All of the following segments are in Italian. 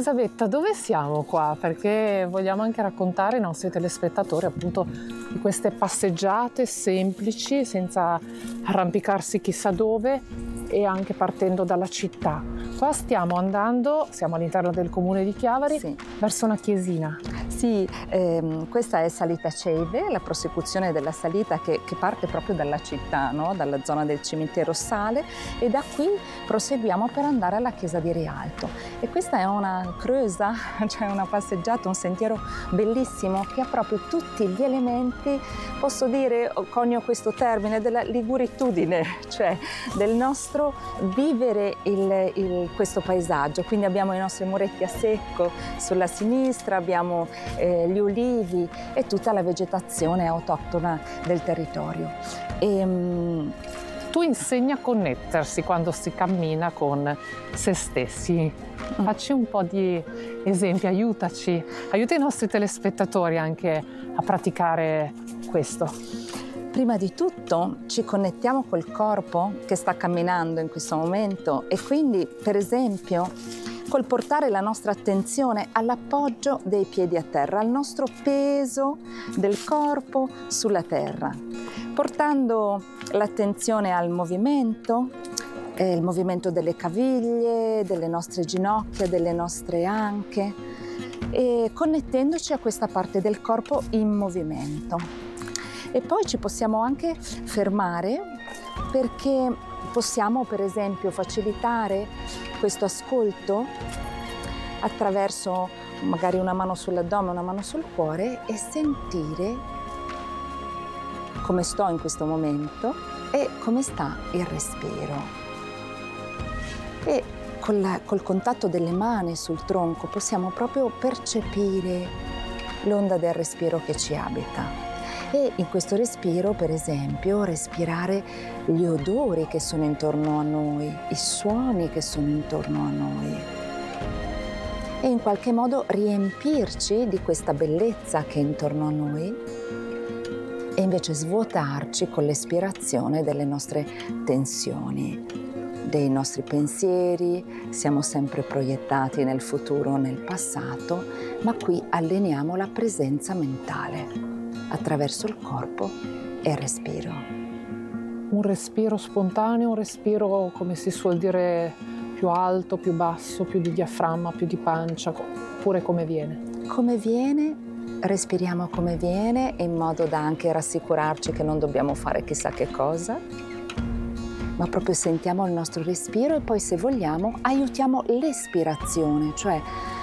Elisabetta, dove siamo qua? Perché vogliamo anche raccontare ai nostri telespettatori appunto di queste passeggiate semplici, senza arrampicarsi chissà dove e anche partendo dalla città. Qua stiamo andando, siamo all'interno del comune di Chiavari, Sì. verso una chiesina. Sì, questa è Salita Ceive, la prosecuzione della salita che parte proprio dalla città, no? Dalla zona del cimitero Sale, e da qui proseguiamo per andare alla chiesa di Rialto. E questa è una creusa, cioè una passeggiata, un sentiero bellissimo che ha proprio tutti gli elementi, posso dire, conio questo termine, della liguritudine, cioè del nostro vivere questo paesaggio. Quindi abbiamo i nostri muretti a secco sulla sinistra, abbiamo gli ulivi e tutta la vegetazione autoctona del territorio. Tu insegni a connettersi quando si cammina con se stessi. Facci un po' di esempi, aiutaci, aiuta i nostri telespettatori anche a praticare questo. Prima di tutto ci connettiamo col corpo che sta camminando in questo momento e quindi, per esempio, col portare la nostra attenzione all'appoggio dei piedi a terra, al nostro peso del corpo sulla terra, portando l'attenzione al movimento, il movimento delle caviglie, delle nostre ginocchia, delle nostre anche, e connettendoci a questa parte del corpo in movimento. E poi ci possiamo anche fermare perché possiamo, per esempio, facilitare questo ascolto attraverso magari una mano sull'addome, una mano sul cuore e sentire come sto in questo momento e come sta il respiro. E col contatto delle mani sul tronco possiamo proprio percepire l'onda del respiro che ci abita. E in questo respiro, per esempio, respirare gli odori che sono intorno a noi, i suoni che sono intorno a noi e in qualche modo riempirci di questa bellezza che è intorno a noi e invece svuotarci con l'espirazione delle nostre tensioni, dei nostri pensieri. Siamo sempre proiettati nel futuro o nel passato, ma qui alleniamo la presenza mentale attraverso il corpo e il respiro. Un respiro spontaneo, un respiro, come si suol dire, più alto, più basso, più di diaframma, più di pancia, oppure come viene? Come viene, respiriamo come viene, in modo da anche rassicurarci che non dobbiamo fare chissà che cosa, ma proprio sentiamo il nostro respiro e poi, se vogliamo, aiutiamo l'espirazione, cioè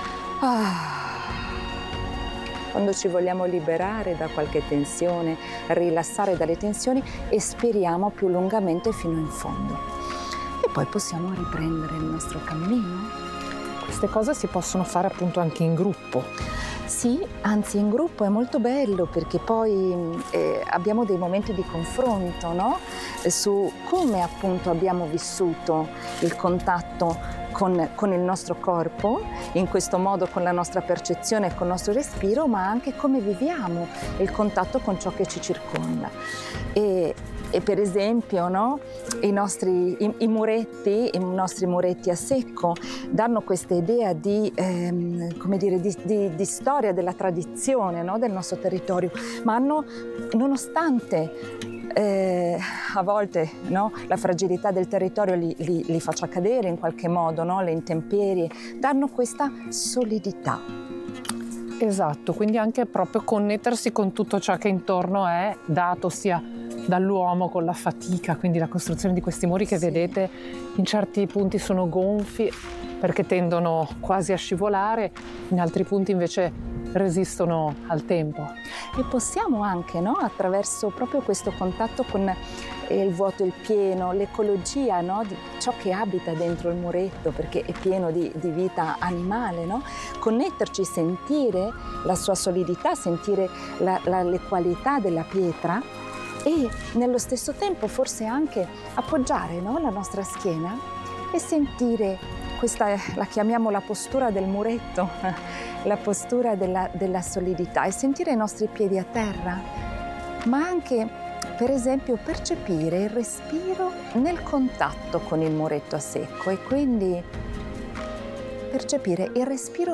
quando ci vogliamo liberare da qualche tensione, rilassare dalle tensioni, espiriamo più lungamente fino in fondo. E poi possiamo riprendere il nostro cammino. Queste cose si possono fare appunto anche in gruppo. Sì, anzi in gruppo è molto bello perché poi abbiamo dei momenti di confronto, no? Su come appunto abbiamo vissuto il contatto con il nostro corpo, in questo modo con la nostra percezione e con il nostro respiro, ma anche come viviamo il contatto con ciò che ci circonda. E per esempio, no, i nostri muretti a secco danno questa idea di storia della tradizione, no, del nostro territorio, ma hanno, nonostante a volte, no, la fragilità del territorio li faccia cadere in qualche modo, no, le intemperie, danno questa solidità. Esatto, quindi anche proprio connettersi con tutto ciò che intorno è dato sia dall'uomo con la fatica, quindi la costruzione di questi muri che vedete in certi punti sono gonfi perché tendono quasi a scivolare, in altri punti invece resistono al tempo. E possiamo anche, no, attraverso proprio questo contatto con il vuoto e il pieno, l'ecologia, no, di ciò che abita dentro il muretto, perché è pieno di vita animale, no? Connetterci, sentire la sua solidità, sentire le qualità della pietra e nello stesso tempo forse anche appoggiare, no, la nostra schiena e sentire questa, la chiamiamo la postura del muretto, la postura della solidità, e sentire i nostri piedi a terra, ma anche, per esempio, percepire il respiro nel contatto con il muretto a secco e quindi percepire il respiro